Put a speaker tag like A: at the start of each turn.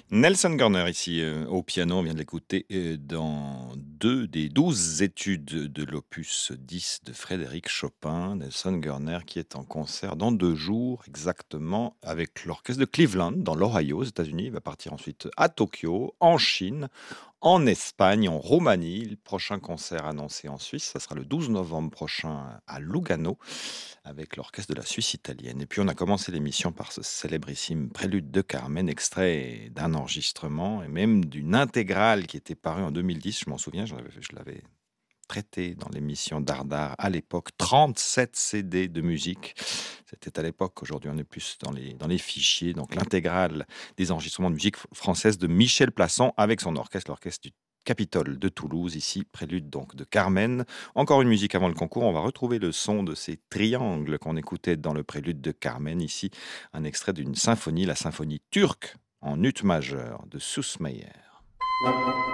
A: Nelson Gurner ici, au piano, on vient de l'écouter, dans 2 des 12 études de l'opus 10 de Frédéric Chopin. Nelson Gurner qui est en concert dans 2 jours exactement avec l'orchestre de Cleveland dans l'Ohio aux États-Unis. Il va partir ensuite à Tokyo, en Chine, en Espagne, en Roumanie. Le prochain concert annoncé en Suisse, ça sera le 12 novembre prochain à Lugano avec l'orchestre de la Suisse italienne. Et puis on a commencé l'émission par ce célébrissime prélude de Carmen, extrait d'un enregistrement et même d'une intégrale qui était parue en 2010. Je m'en souviens, je l'avais traité dans l'émission Dardar à l'époque. 37 CD de musique. C'était à l'époque. Aujourd'hui, on est plus dans les fichiers. Donc l'intégrale des enregistrements de musique française de Michel Plasson avec son orchestre, l'orchestre du Capitole de Toulouse, ici, prélude donc de Carmen. Encore une musique avant le concours, on va retrouver le son de ces triangles qu'on écoutait dans le prélude de Carmen, ici, un extrait d'une symphonie, la symphonie turque en ut majeur de Süssmayr.